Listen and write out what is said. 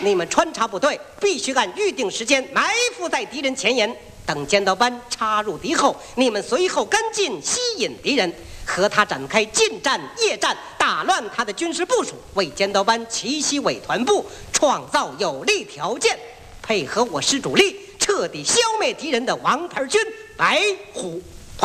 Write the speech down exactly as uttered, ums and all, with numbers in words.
你们穿插部队必须按预定时间埋伏在敌人前沿，等尖刀班插入敌后，你们随后跟进，吸引敌人，和他展开近战、夜战，打乱他的军事部署，为尖刀班奇袭伪团部创造有利条件，配合我师主力，彻底消灭敌人的王牌军白虎。